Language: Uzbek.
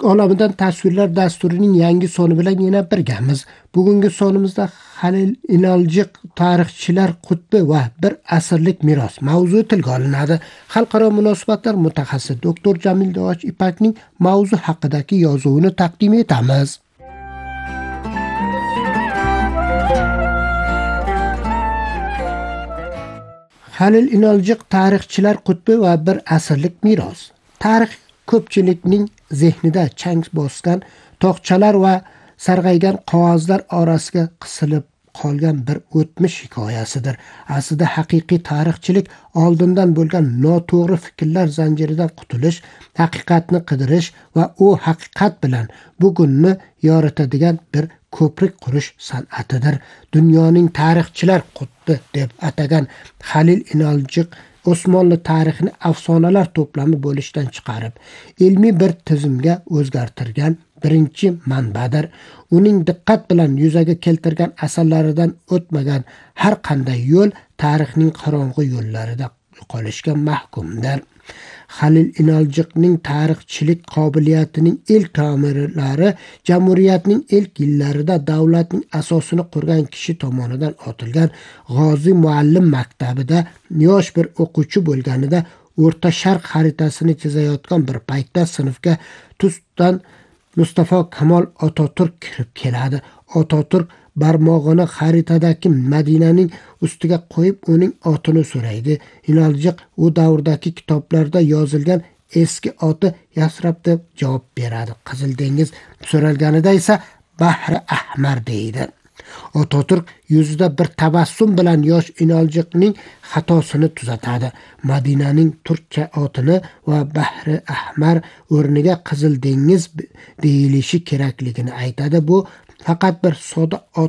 Turk olamidan tasvirlar dasturining yangi soni bilan yana birgamiz. Bugungi sonimizda Halil Inaljiq tarixchilar qutbi va bir asrlik meros mavzu tilga olinadi. Xalqaro munosabatlar mutaxassisi doktor Jamil Davoch Ipakning mavzu haqidagi yozuvini taqdim etamiz. Halil Inaljiq tarixchilar qutbi va bir asrlik meros. Tarix ko'pchilikning zehnida chang bosgan tog'chalar va sarg'aygan qog'ozlar orasiga qisilib qolgan bir o'tmish hikoyasidir. Aslida haqiqiy tarixchilik oldindan bo'lgan noto'g'ri fikrlar zanjiridan qutulish, haqiqatni qidirish va u haqiqat bilan bugunni yoritadigan bir ko'prik qurish san'atidir. Dunyoning tarixchilar qutbi deb atagan Halil Inaljiq Osmonli tarixini afsonalar to'plami bo'lishdan chiqarib, ilmiy bir tizimga o'zgartirgan birinchi manbadir. Uning diqqat bilan yuzaga keltirgan asarlaridan o'tmagan har qanday yo'l tarixning qorong'u yo'llarida qolishga mahkumdir. Halil Inaljiqning tarixchilik qobiliyatining ilk tomirlari jamhuriyatning ilk yillarida davlatning asosini qurgan kishi tomonidan otilgan G'ozi muallim maktabida yosh bir o'quvchi bo'lganida O'rta Sharq xaritasini chizayotgan bir paytda sinfga tustdan Mustafa Kamol Otaturk kirib keladi. Otaturk barmog'ini xaritadagi Madinaning ustiga qo'yib uning otini so'raydi. Inaljiq u davrdagi kitoblarda yozilgan eski oti Yasrab deb javob beradi. Qizil dengiz so'ralganida esa Bahri Ahmar deydi. Otaturk yuzida bir tabassum bilan yosh Inaljiqning xatosini tuzatadi. Madinaning turkcha otini va Bahri Ahmar o'rniga Qizil dengiz deyilishi kerakligini aytadi. Bu faqat bir soda ot